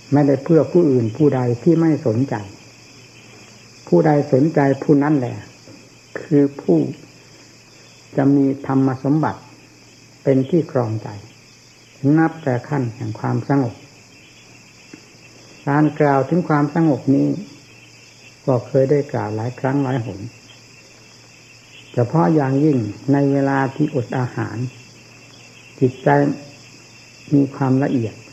ไม่ได้เพื่อผู้อื่นผู้ใดที่ไม่สนใจผู้ใดสนใจผู้นั้นแหละคือผู้จะมีธรรมสมบัติเป็นที่ครองใจนับแต่ขั้นแห่งความสงบการกล่าวถึงความสงบนี้ก็เคยได้กล่าวหลายครั้งหลายหนเฉพาะอย่างยิ่งในเวลาที่อดอาหารจิตใจมีความละเอียด